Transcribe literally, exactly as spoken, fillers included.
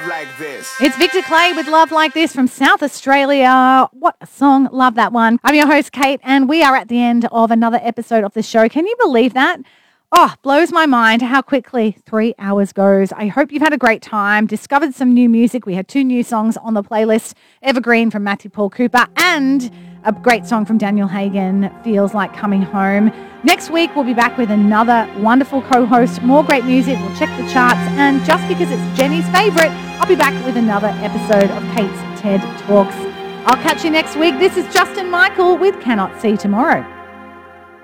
Love Like This. It's Victor Clay with Love Like This from South Australia. What a song. Love that one. I'm your host, Kate, and we are at the end of another episode of the show. Can you believe that? Oh, blows my mind how quickly three hours goes. I hope you've had a great time, discovered some new music. We had two new songs on the playlist, Evergreen from Matthew Paul Cooper and a great song from Daniel Hagen, Feels Like Coming Home. Next week, we'll be back with another wonderful co-host, more great music. We'll check the charts, and just because it's Jenny's favourite, I'll be back with another episode of Kate's TED Talks. I'll catch you next week. This is Justin Michael with Cannot See Tomorrow.